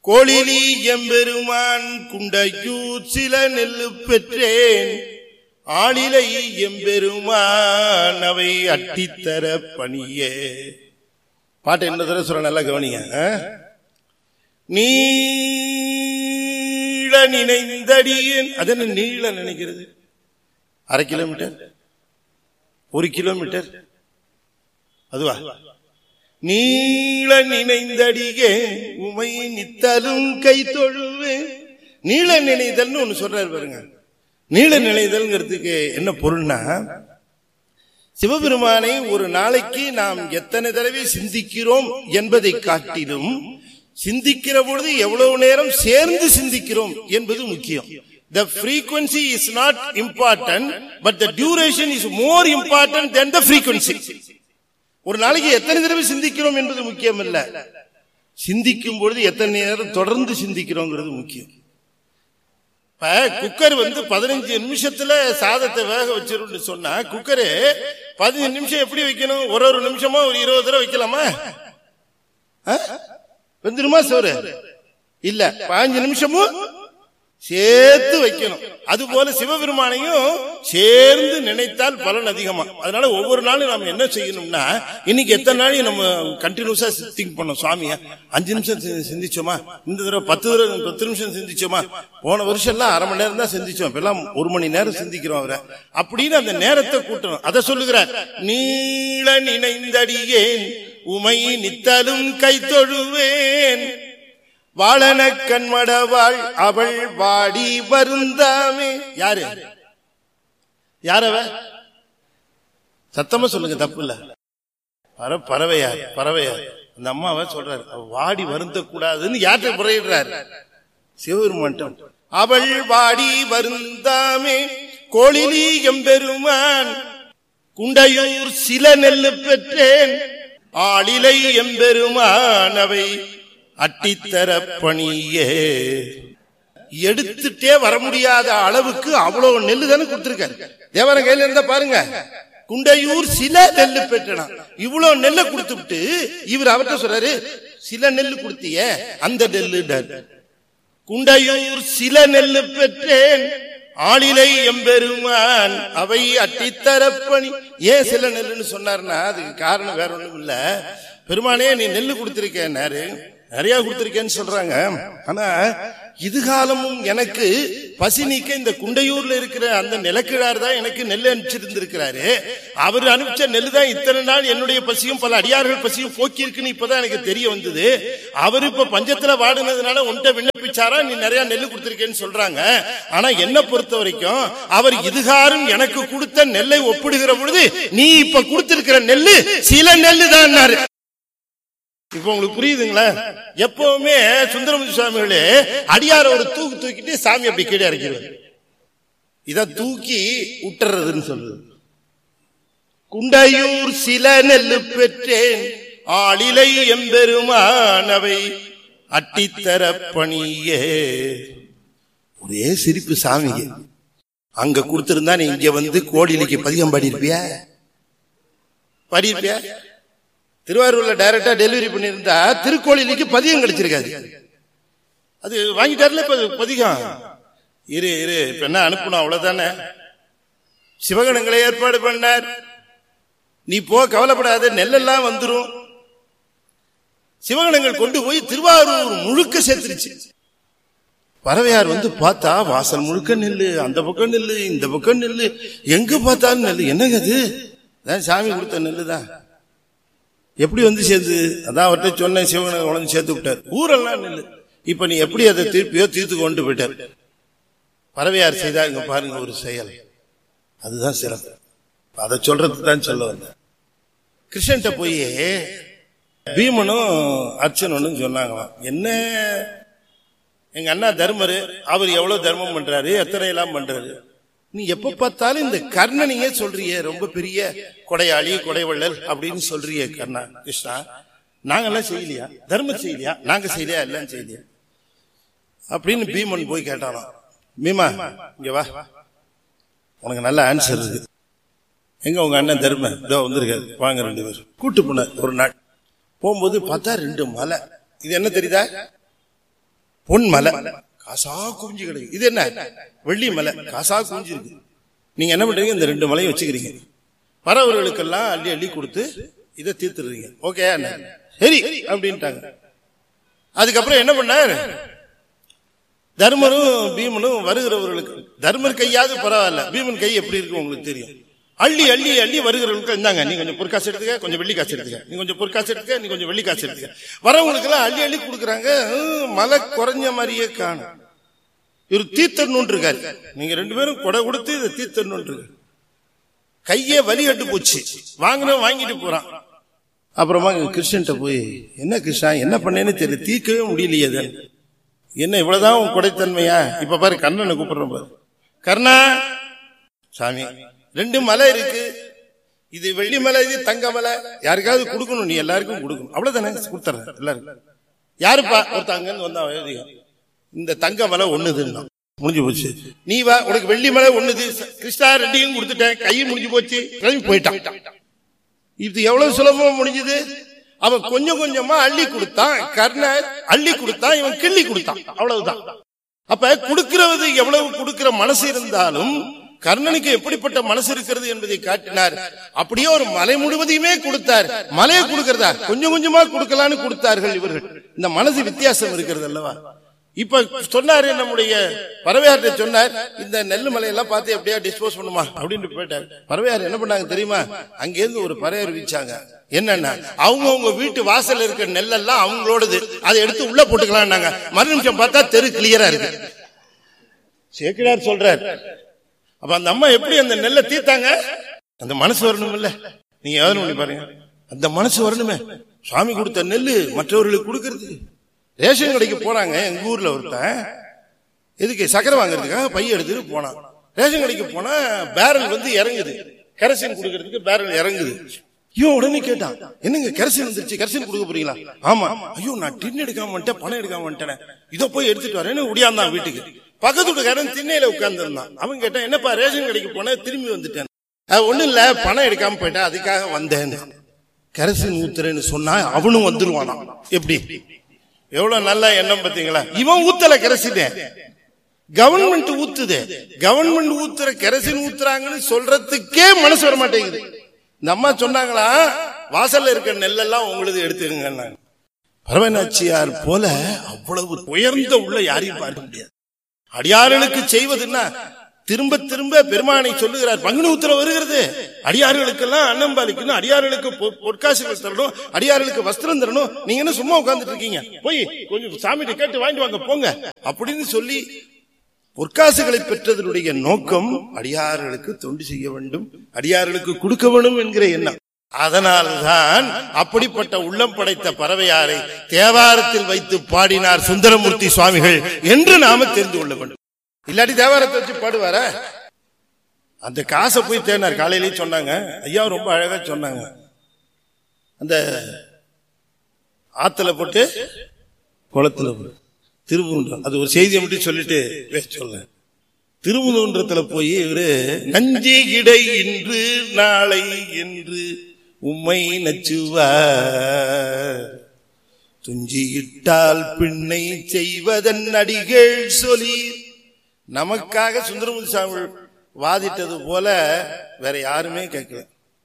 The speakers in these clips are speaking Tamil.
கோளிலி எம்பெருமான் குண்டையூர் சில நெல்லு பெற்றேன், ஆளிலை எம்பெருமான் அவை அட்டித்தர பணியே. பாட்டு என்ன தர சொல்ற, நல்லா கவனிங்க. நீள நினைந்தடியேன், அது என்ன நீள நினைக்கிறது? 1/2 கிலோமீட்டர், 1 கிலோமீட்டர், அதுவா? நீள நினைந்தடியே உமை நித்தலும் கை தொழுவேன். நீள நினைதல்னு ஒண்ணு சொல்றாரு பாருங்க. நீள நினைதல்ங்கிறதுக்கு என்ன பொருள்னா, சிவபெருமானை ஒரு நாளைக்கு நாம் எத்தனை தடவை சிந்திக்கிறோம் என்பதை காட்டிலும் சிந்திக்கிற பொழுது எவ்வளவு நேரம் சேர்ந்து சிந்திக்கிறோம் என்பது முக்கியம். The frequency is not important, but the duration is more important than the frequency. ஒரு நாளைக்கு எத்தனை தடவை சிந்திக்கிறோம் என்பது முக்கியம் இல்ல, சிந்திக்கும் பொழுது எத்தனை நேரம் தொடர்ந்து சிந்திக்கிறோங்கிறது முக்கியம். இப்ப குக்கர் 15 நிமிஷத்துல சாதத்தை வேக வச்சிருன்னு சொன்னா, குக்கரு 15 நிமிஷம் எப்படி வைக்கணும்? ஒரு நிமிஷமா ஒரு 20 தடவை வைக்கலாமா? வெந்துருமா சோறு? இல்ல, 15 நிமிஷமும் சேர்த்து வைக்கணும். அதுபோல சிவபெருமானையும் சேர்ந்து நினைத்தால் பலன் அதிகமா. அதனால ஒவ்வொரு நாளும் நம்ம என்ன செய்யணும்னா, இன்னைக்கு எத்தனை நாளைக்கு நம்ம கண்டினியூஸா திங்க் பண்ணோம். சுவாமியா 5 நிமிஷம் சிந்திச்சோமா, இந்த தடவை 10 நிமிஷம் சிந்திச்சோமா, போன வருஷம் எல்லாம் 1/2 மணி நேரம் தான் சிந்திச்சோம், இப்பெல்லாம் 1 மணி நேரம் சிந்திக்கிறோம் அவரை அப்படின்னு அந்த நேரத்தை கூட்டணும். அதை சொல்லுகிறார். நீள நினைந்தடியேன் உமை நித்தலும் கை தொழுவேன், வாழன கண்மடவாள் அவள் வாடி வருந்தாமே. யாரு? யாரவ? சத்தமா சொல்லுங்க, தப்பு இல்ல. பறவையார், பறவையார் அந்த அம்மாவை சொல்றாரு. வாடி வருந்த கூடாதுன்னு யார்கிட்ட முறையிடுறாரு? சிவபெருமான். அவள் வாடி வருந்தாமே கோளிலி எம்பெருமான் குண்டையூர் சில நெல்லு பெற்றேன், ஆளிலை எம்பெருமான் அவை அட்டித்தர பணியே. எடுத்துட்டே வர முடியாத அளவுக்கு அவ்வளவு நெல்லு தானே கொடுத்திருக்காரு. தேவரன் கையில இருந்தா பாருங்க, குண்டையூர் சில நெல்லு பெற்றனா, இவ்வளவு நெல்லை கொடுத்துட்டு இவர் அவர்கிட்ட சொல்றாரு, சில நெல்லு கொடுத்திய அந்த நெல்லு. குண்டையூர் சில நெல்லு பெற்றேன், ஆளிலை எம்பெருமான் அவை அட்டித்தர பணி. ஏன் சில நெல்லுன்னு சொன்னார்னா, அதுக்கு காரணம் வேற ஒண்ணும் இல்ல. பெருமானே நீ நெல்லு கொடுத்திருக்கேன்னாரு, நிறைய கொடுத்திருக்கேன்னு சொல்றாங்க. ஆனா இதுகாலமும் எனக்கு பசி நீக்க இந்த குண்டையூர்ல இருக்கிற அந்த நிலக்கிழார் தான் எனக்கு நெல் அனுப்பிச்சிருந்திருக்கிறாரு. அவர் அனுப்பிச்ச நெல்லு தான் இத்தனை நாள் என்னுடைய பசியும் பல அடியார்கள் பசியும் போக்கி இருக்குன்னு இப்பதான் எனக்கு தெரிய வந்தது. அவர் இப்ப பஞ்சத்துல வாடினதுனால உன்கிட்ட விண்ணப்பிச்சாரா, நீ நிறைய நெல்லு கொடுத்திருக்கேன்னு சொல்றாங்க. ஆனா என்ன பொறுத்த வரைக்கும் அவர் இதுகாரும் எனக்கு கொடுத்த நெல்லை ஒப்பிடுகிற பொழுது நீ இப்ப கொடுத்திருக்கிற நெல்லு சில நெல்லு தான். இப்ப உங்களுக்கு புரியுதுங்களா? எப்பவுமே சுந்தரமூர்த்தி சுவாமிகளே அடியார ஒரு தூக்கிட்டு சாமி அப்படி கீழே இறக்கிறது, இத தூக்கி விட்டுறதுன்னு சொல்றது. குண்டையூர் சில நெல்லு பெற்றேன், ஆளிலை எம்பெருமான் அவை அட்டித்தர பணியே. ஒரே சிரிப்பு சாமிக்கு. அங்க கொடுத்திருந்தா நீ இங்க வந்து கோடிலிக்கு பதிகம் பாடியிருப்பியா? பாடியிருப்பியா? திருவாரூர்ல டைரக்டா டெலிவரி பண்ணிருந்தா திருக்கோயிலுக்கு பதிகம் கிடைச்சிருக்காது. அது வாங்கிட்டாருல பதிகம். இரு இப்ப என்ன அனுப்பணும், அவ்வளவுதானே. சிவகணங்களை ஏற்பாடு பண்ணார். நீ போ, கவலைப்படாத, நெல்லெல்லாம் வந்துரும். சிவகணங்கள் கொண்டு போய் திருவாரூர் முழுக்க சேர்த்துருச்சு. பறவையார் வந்து பார்த்தா வாசல் முழுக்க நெல்லு, அந்த பக்கம் நெல்லு, இந்த பக்கம் நெல்லு, எங்க பார்த்தாலும் நெல்லு. என்னங்க அது? சாமி கொடுத்த நெல்லு தான். எப்படி வந்து சேர்ந்து? அதான் அவர்கிட்ட சொன்ன, சிவகணங்க உடனே சேர்த்து விட்டார். ஊரெல்லாம் நெல்லு. இப்ப நீ எப்படி அதை திருப்பியோ தீர்த்து கொண்டு போயிட்டார். பறவையார் செய்தா இங்க பாருங்க ஒரு செயல், அதுதான் சிறப்பு. அதை சொல்றதுக்கு தான் சொல்ல வந்தேன். கிருஷ்ணன்ட்ட போய் பீமனும் அர்ச்சனும் சொன்னாங்களாம், என்ன எங்க அண்ணா தர்மரு, அவர் எவ்வளவு தர்மம் பண்றாரு, எத்தனை எல்லாம் பண்றாரு, நீ எப்ப பார்த்தாலும் இந்த கர்ணனையே சொல்றிய, ரொம்ப பெரிய கொடையாளி கொடைவள்ளல் அப்படின்னு சொல்றிய கர்ணா. கிருஷ்ணா, நாங்கெல்லாம் செய்யலையா? தர்மம் செய்யலையா? நாங்க செய்யலையா? எல்லாம் செய்யலையா அப்படின்னு பீமன் போய் கேட்டாலும், பீமா இங்க வா, உனக்கு நல்ல ஆன்சர் இருக்கு. எங்க உங்க அண்ணன் தர்ம இதோ வந்திருக்காரு, வாங்க 2 பேரும். கூட்டு போன ஒரு நாள் போகும்போது பார்த்தா 2 மலை. இது என்ன தெரியுதா? பொன் மலை காசா குஞ்சு கிடைக்கும். இது என்ன வெள்ளி மலை காசா குஞ்சு இருக்கு. நீங்க என்ன பண்றீங்க, இந்த 2 மலையை வச்சுக்கிறீங்க, வரவர்களுக்கெல்லாம் அள்ளி அள்ளி கொடுத்து இதை தீர்த்துறீங்க. ஓகே சரி அப்படின்ட்டாங்க. அதுக்கப்புறம் என்ன பண்ணார், தர்மரும் பீமனும் வருகிறவர்களுக்கு, தர்மர் கையாவது பரவாயில்ல, பீமன் கை எப்படி இருக்கு உங்களுக்கு தெரியும், அள்ளி அள்ளி அள்ளி வருகிறவர்களுக்கு இருந்தாங்க, நீ கொஞ்சம் பொற்காசு எடுத்துக்க, கொஞ்சம் வெள்ளி காசு எடுத்துக்க, நீ கொஞ்சம் பொற்காசு எடுத்துக்க, நீ கொஞ்சம் வெள்ளி காசு எடுத்துக்க. வரவங்களுக்கு எல்லாம் அள்ளி அள்ளி கொடுக்குறாங்க. மலை குறைஞ்ச மாதிரியே காணும். இவர் தீர்த்தன்னு இருக்காரு. நீங்க 2 பேரும் கொடை கொடுத்து இதை தீர்த்தன்னு இருக்கு. கையே வலி கட்டு போச்சு. வாங்கினோம் வாங்கிட்டு போறான். அப்புறமா கிருஷ்ணன்ட்ட போய், என்ன கிருஷ்ணா என்ன பண்ணேன்னு தெரியல, தீர்க்கவே முடியலையே, என்ன இவ்வளவுதான் உன் கொடைத்தன்மையா? இப்ப பாரு கர்ணனை கூப்பிடுறோம் பாரு. கர்ணா, சாமி 2 மலை இருக்கு, இது வெள்ளி மலை, இது தங்க மலை, யாருக்காவது கொடுக்கணும், நீ எல்லாருக்கும் கொடுக்கணும், அவ்வளவுதானே, கொடுத்துறேன் எல்லாருக்கும். யாருப்பா? ஒருத்தங்க வந்தா, இந்த தங்க மலை ஒண்ணுதுன்னா முடிஞ்சு போச்சு. நீ வா, உனக்கு வெள்ளி மலை ஒண்ணுது. கிருஷ்ணா 2யும் கொடுத்துட்டேன், கையும் முடிஞ்சு போச்சு, கிளம்பி போயிட்டான். இது எவ்வளவு சுலபமா முடிஞ்சது. அவன் கொஞ்சம் கொஞ்சமா அள்ளி கொடுத்தான், கர்ணன் அள்ளி கொடுத்தான், இவன் கிள்ளி கொடுத்தான், அவ்வளவுதான். அப்ப கொடுக்கிறது எவ்வளவு கொடுக்கிற மனசு இருந்தாலும் கர்ணனுக்கு எப்படிப்பட்ட மனசு இருக்கிறது என்பதை காட்டினார். அப்படியே ஒரு மலை முழுவதையுமே கொடுத்தார். மலையை கொடுக்கிறதா கொஞ்சம் கொஞ்சமா கொடுக்கலான்னு கொடுத்தார்கள் இவர்கள். இந்த மனசு வித்தியாசம் இருக்கிறது அல்லவா. இப்ப சொன்னாரு நம்முடைய பறவையார்ட்ட சொன்னார், இந்த நெல்லு மலையெல்லாம் பார்த்து எப்படியா டிஸ்போஸ் பண்ணுமா அப்படின்னு போயிட்டார். பறவையார் என்ன பண்ணாங்க தெரியுமா, அங்கிருந்து ஒரு பறையை அறிவிச்சாங்க. என்னன்னா, அவங்க வீட்டு வாசல் இருக்கிற நெல்லெல்லாம் அவங்களோடது, அதை எடுத்து உள்ள போட்டுக்கலாம். மறு நிமிஷம் பார்த்தா தெரு கிளியரா இருக்கு. சேக்கிழார் சொல்றார். அப்ப அந்த அம்மா எப்படி அந்த நெல்லை தீர்த்தாங்க? அந்த மனசு வரணும் இல்ல, நீங்க யோசனை பண்ணி பாருங்க. அந்த மனசு வரணுமே. சுவாமி கொடுத்த நெல்லு மற்றவர்களுக்கு கொடுக்கறது. ரேஷன் கடைக்கு போறாங்க, எங்க ஊர்ல ஒருத்தன் எதுக்கு சக்கரை வாங்குறதுக்காக பைய எடுத்துட்டு போனான். ரேஷன் கடைக்கு போனா பேரல் வந்து இறங்குது, கெரசின் கொடுக்கறதுக்கு பேரல் இறங்குது. ஐயோ, உடனே கேட்டான், என்னங்க கெரசின் வந்துருச்சு, கெரசின் கொடுக்க போறீங்களா? ஆமா. ஐயோ, நான் டின் எடுக்காம வந்துட்டேன், பணம் எடுக்காம வந்துட்டேன், இதோ போய் எடுத்துட்டு வரேன்னு உடையாந்தான் வீட்டுக்கு. பக்கத்து வீட்டுக்காரன் திண்ணையில உட்கார்ந்து இருந்தான். அவன் கேட்டான், என்னப்பா ரேஷன் கடைக்கு போன திரும்பி வந்துட்டேன்? ஒண்ணும் இல்ல, பணம் எடுக்காம போயிட்டேன், அதுக்காக வந்தேன். கெரசின் ஊத்துறேன்னு சொன்னா அவனும் வந்துருவானா? எப்படி, எவ்வளவு நல்ல எண்ணம் பாத்தீங்களா? இவன் ஊத்தல கெரசின், கவர்மெண்ட் ஊத்துது. கவர்மெண்ட் ஊத்துற கெரசின் ஊத்துறாங்கன்னு சொல்றதுக்கே மனசு வர மாட்டேங்குது. இந்த அம்மா சொன்னாங்களா, வாசல்ல இருக்க நெல்லெல்லாம் உங்களுக்கு எடுத்துக்கங்க. பரவநாச்சியார் போல அவ்வளவு உயர்ந்த உள்ள யாரையும் பார்க்க முடியாது. அடியார்களுக்கு செய்வதுன்னா திரும்ப திரும்ப பெருமானை சொல்லுகிறார். பங்குனி உத்திரம் வருகிறது, அடியார்களுக்கெல்லாம் அன்னம்பாலிக்கணும், அடியார்களுக்கு பொற்காசுகள் தரணும், அடியார்களுக்கு வஸ்திரம் தரணும். நீங்க என்ன சும்மா உட்கார்ந்துட்டு இருக்கீங்க, போய் கொஞ்சம் சாமிகிட்ட கேட்டு வாங்கிட்டு வாங்க போங்க அப்படின்னு சொல்லி பொற்காசுகளை பெற்றதனுடைய நோக்கம் அடியார்களுக்கு தொண்டு செய்ய வேண்டும், அடியார்களுக்கு கொடுக்க வேண்டும் என்கிற எண்ணம். அதனால்தான் அப்படிப்பட்ட உள்ளம் படைத்த பறவையாரை தேவாரத்தில் வைத்து பாடினார் சுந்தரமூர்த்தி சுவாமிகள் என்று நாம தெரிந்து கொள்ள வேண்டும். இல்லாட்டி தேவாரத்தை வச்சு பாடுவார? அந்த காசை போய் தேனார். காலையிலேயே சொன்னாங்க, ஐயா ரொம்ப அழகா சொன்னாங்க. அந்த ஆத்துல போட்டு குளத்துல போட்டு திருமுன்றம், அது ஒரு செய்தியை மட்டும் சொல்லிட்டு சொல்ல. திருமுன்றத்துல போய் இவரு நஞ்சி இடை இன்று நாளை என்று உம்மை நச்சுவார், துஞ்சியிட்டால் பின்னை செய்வதன் அடிகள் சொல்லி. நமக்காக சுந்தரமூர்த்தி சாமி வாதிட்டது போல வேற யாருமே கேட்கல.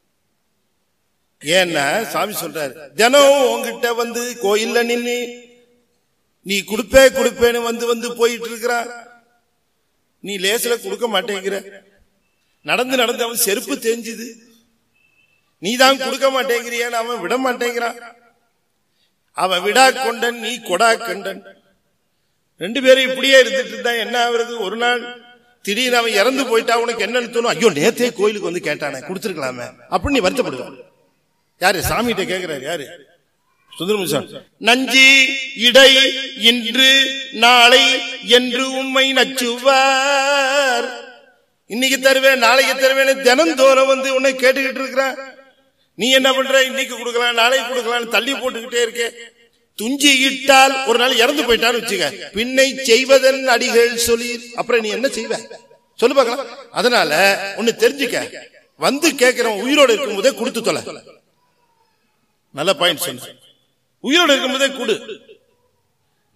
ஏன்னா சாமி சொல்றாரு, தினம் உங்ககிட்ட வந்து கோயில்ல நின்னு நீ கொடுப்பேன்னு வந்து போயிட்டு இருக்கிறா, நீ லேசில கொடுக்க மாட்டேங்கிற. நடந்து அவன் செருப்பு தெரிஞ்சுது, நீதான் கொடுக்க மாட்டேங்கிறியான்னு அவன் விட மாட்டேங்கிறான். அவன் விடா கொண்டன், நீ கொடா கண்டன். 2 பேரும் இப்படியே இருந்துட்டு இருந்தா என்ன ஆகுறது? ஒரு நாள் திடீர்னு அவன் இறந்து போயிட்டா உனக்கு என்னன்னு தோணும்? ஐயோ, நேத்தே கோயிலுக்கு வந்து கேட்டானே, கொடுத்துருக்கலாமே அப்படின்னு நீ வருத்தப்படுவான். யாரு? சாமிகிட்ட கேட்கிறாரு. யாரு? சுந்தரமூர்த்தி. நஞ்சி இடை இன்று நாளை என்று உம்மை நச்சுவார். இன்னைக்கு தருவேன் நாளைக்கு தருவேன் தினந்தோறும் வந்து உன்னை கேட்டுக்கிட்டு இருக்கிறான். நீ என்ன பண்ற? இன்னைக்கு கொடுக்கலாம் நாளைக்கு கொடுக்கலாம் தள்ளி போட்டுக்கிட்டே இருக்க. துஞ்சி இட்டால் ஒரு நாள் இறந்து போயிட்டான்னு வச்சுக்க, பின்னை செய்வதன் அடிகள் சொல்லி. அப்புறம் நீ என்ன செய்வ சொல்லு பார்க்கலாம். அதனால ஒன்னு தெரிஞ்சுக்க, வந்து கேட்கிறவன் உயிரோடு இருக்கும் போதே கொடுத்து தொலை. நல்ல பாயிண்ட் சொன்ன. உயிரோடு இருக்கும் போதே கொடு.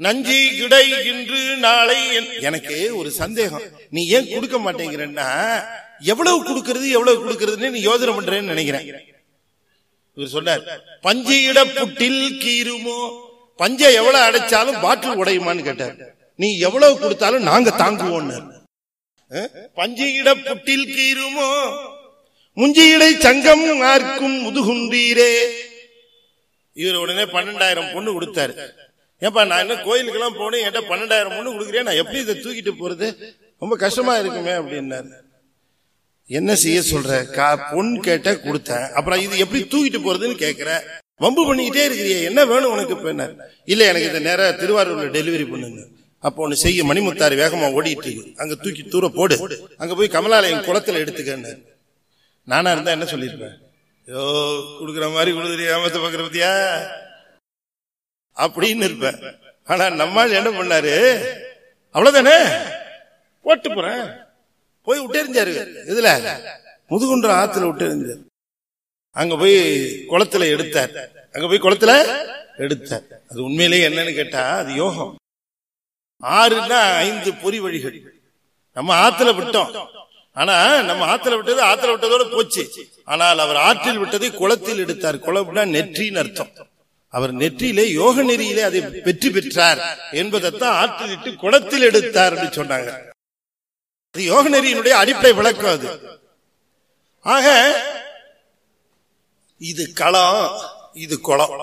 நஞ்சி கிடை இன்று நாளை. எனக்கு ஒரு சந்தேகம், நீ ஏன் கொடுக்க மாட்டேங்கிறன்னா எவ்வளவு கொடுக்கறதுன்னு நீ யோசனை பண்றேன்னு நினைக்கிறேன். இவர் சொன்னார், பஞ்சியிட புட்டில் கீருமோ, பஞ்ச எவ்வளவு அடைச்சாலும் பாட்டில் உடையுமான்னு கேட்டார். நீ எவ்வளவு கொடுத்தாலும் நாங்க தாங்குவோம். பஞ்சியிட புட்டில் கீருமோ முஞ்சியிடை சங்கம் ஆர்க்கும் முதுகுண்டீரே. இவர் உடனே 12,000 பொண்ணு கொடுத்தாரு. ஏப்பா நான் என்ன கோயிலுக்கெல்லாம் போனேன், என்கிட்ட 12,000 பொண்ணு கொடுக்குறேன், நான் எப்படி இதை தூக்கிட்டு போறது, ரொம்ப கஷ்டமா இருக்குமே அப்படின்னாரு. என்ன செய்ய சொல்ற, பொண்ணு கேட்ட கொடுத்தேன், அப்புறம் இது எப்படி தூக்கிட்டு போறதுன்னு கேட்கிற, வம்பு பண்ணிக்கிட்டே இருக்கிறிய, என்ன வேணும் உனக்கு? இப்ப இல்ல எனக்கு இந்த நேரம் திருவாரூர்ல டெலிவரி பண்ணுங்க. அப்போ ஒண்ணு செய்ய, மணிமுத்தாறு வேகமா ஓடிட்டு அங்க தூக்கி தூர போடு, அங்க போய் கமலாலயம் குளத்துல எடுத்துக்கன்னு. நானா இருந்தா என்ன சொல்லிருப்பேன், ஐயோ குடுக்குற மாதிரி கொடுக்குறியா, ஏமாத்த பாக்குற பத்தியா அப்படின்னு இருப்பேன். ஆனா நம்மால் என்ன பண்ணாரு, அவ்வளவுதானே போட்டு போறேன், போய் விட்டெறிஞ்சாரு. இதுல முதுகுன்ற ஆத்துல விட்டெறிஞ்சாரு. அங்க போய் குளத்துல எடுத்தார். அது உண்மையிலேயே என்னன்னு கேட்டா அது யோகம். 6ன்னா 5 பொறி வழிகள் நம்ம ஆத்துல விட்டோம். ஆனா நம்ம ஆத்துல விட்டதோட போச்சு. ஆனால் அவர் ஆற்றில் விட்டதை குளத்தில் எடுத்தார். குளம்னா நெற்றின்னு அர்த்தம். அவர் நெற்றியிலே யோக நெறியிலே அதை வெற்றி பெற்றார் என்பதைத்தான் ஆற்றில் இட்டு குளத்தில் எடுத்தார் என்று சொன்னாங்க. அது யோக நெறியினுடைய அடிப்படை விளக்கம். அது ஆக இது களம், இது குளம்.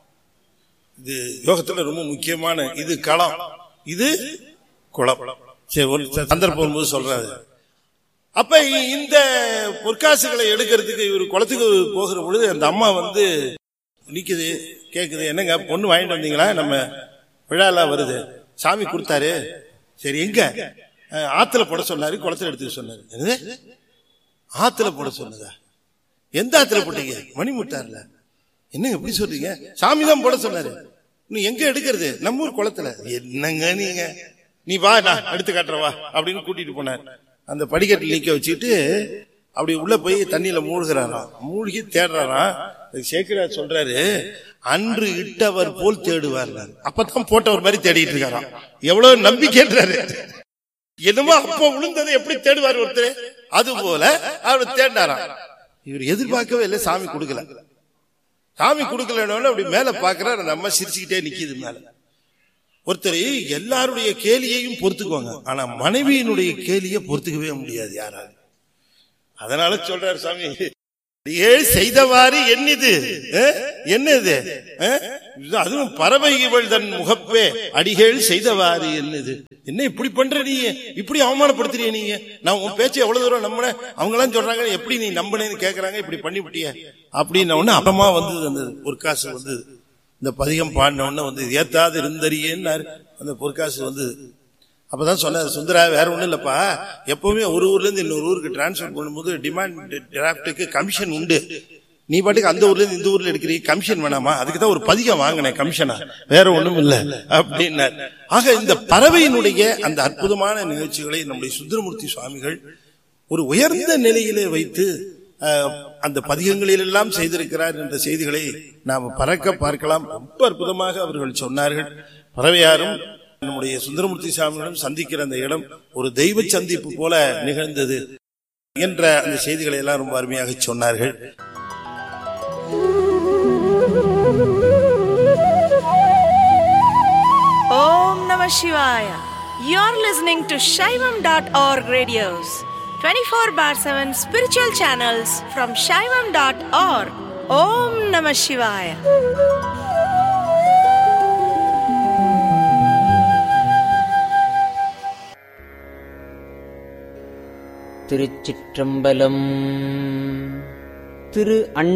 இது யோகத்துல ரொம்ப முக்கியமான, இது களம், இது குளம். சரி, ஒரு சந்தர்ப்பம் போது சொல்றாரு. அப்ப இந்த பொற்காசுகளை எடுக்கிறதுக்கு இவர் குளத்துக்கு போகிற பொழுது அந்த அம்மா வந்து நிக்குது, கேக்குது, என்னங்க பொண்ணு வாங்கிட்டு வந்தீங்களா, நம்ம விழாலாம் வருது, சாமி கொடுத்தாரு, சரி எங்க, ஆத்துல போட சொன்னாரு, குளத்துல எடுத்துக்க சொன்னாரு. ஆத்துல போட சொன்னதா? எந்த ஆத்துல போட்டீங்க? மணிமுத்தாறுல. என்னங்க எப்படி சொல்றீங்க, சாமி தான் போட சொன்னாரு, நீ எங்க எடுக்கிறது? நம்ம ஊர் குளத்துல. என்னங்க நீங்க, நீ வா நான் எடுத்து காட்டுறவா அப்படின்னு கூட்டிட்டு போனார். அந்த படிக்கட்டில் நிக்க வச்சுட்டு அப்படி உள்ள போய் தண்ணியில மூழ்கிறாராம். மூழ்கி தேடுறாராம். சேக்கிரார் சொல்றாரு, அன்று இட்டவர் போல் தேடுவார். அப்பதான் போட்டவர் மாதிரி தேடிட்டு இருக்காராம். எவ்வளவு நம்பிக்கைன்றாரு. என்னமோ அப்ப விழுந்ததை எப்படி தேடுவார் ஒருத்தர், அது போல அவர் தேடினாராம். இவர் எதிர்பார்க்கவே இல்லை, சாமி கொடுக்கல. சாமி கொடுக்கலன்னு அப்படி மேல பாக்குறாரு, அந்த அம்மா சிரிச்சுக்கிட்டே நிக்குது மேல. ஒருத்தர் எல்லாருடைய கேலியையும் பொறுத்துக்குவாங்க, ஆனா மனைவியினுடைய கேலியை பொறுத்துக்கவே முடியாது யாராலும். அதனால சொல்றாரு சாமி, செய்தவாறு என்னது என்னது, அதுவும் பறவை இவள் தன் முகப்பே அடிகள் செய்தவாறு என்னது. என்ன இப்படி பண்ற நீ, இப்படி அவமானப்படுத்துறிய நீங்க, நான் உன் பேச்சு எவ்வளவு தூரம் நம்பின, அவங்க எல்லாம் சொல்றாங்க எப்படி நீ நம்பினேன்னு கேக்குறாங்க, இப்படி பண்ணி விட்டிய அப்படின்ன உடனே அப்புறமா வந்து அந்த பொற்காசு வந்து இந்த பதிகம் பாடின உடனே வந்து ஏத்தாது இருந்தறியன்னு அந்த பொற்காசு வந்து. அப்பதான் சொன்ன சுந்தரா, வேற ஒண்ணும் இல்லப்பா, எப்பவுமே ஒரு ஊர்ல இருந்து இன்னொரு ஊருக்கு டிரான்ஸ்பர் பண்ணும்போது டிமாண்ட் டிராப்டுக்கு கமிஷன் உண்டு. நீ பாட்டுக்கு அந்த ஊர்ல இருந்து இந்த ஊர்ல எடுக்கிறீங்க, கமிஷன் வேணாமா? அதுக்குதான் ஒரு பதிகம் வாங்கினேன் கமிஷனா, வேற ஒண்ணும் இல்ல அப்படின்னார். ஆக இந்த பறவையினுடைய அந்த அற்புதமான நிகழ்ச்சிகளை நம்முடைய சுந்தரமூர்த்தி சுவாமிகள் ஒரு உயர்ந்த நிலையிலே வைத்து அந்த பதிகங்களில் எல்லாம் செய்திருக்கிறார் என்ற செய்திகளை நாம் பறக்க பார்க்கலாம். ரொம்ப அற்புதமாக அவர்கள் சொன்னார்கள். பறவையாரும் நம்முடைய சுந்தரமூர்த்தி சாமிகளும் சந்திக்கிற அந்த இடம் ஒரு தெய்வ சந்திப்பு போல நிகழ்ந்தது என்ற அந்த செய்திகளை எல்லாம் ரொம்ப அருமையாக சொன்னார்கள். Om Namah Shivaya. You're listening to Shaivam.org radios, 24/7 spiritual channels from Shaivam.org. Om Namah Shivaya. Thiruchitrambalam. Thiru